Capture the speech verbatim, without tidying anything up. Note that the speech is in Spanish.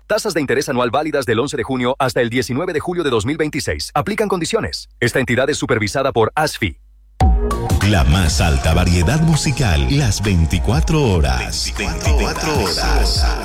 Tasas de interés anual válidas del once de junio hasta el diecinueve de julio de dos mil veintiséis. Aplican condiciones. Esta entidad es supervisada por ASFI. La más alta variedad musical, las veinticuatro horas. veinticuatro horas.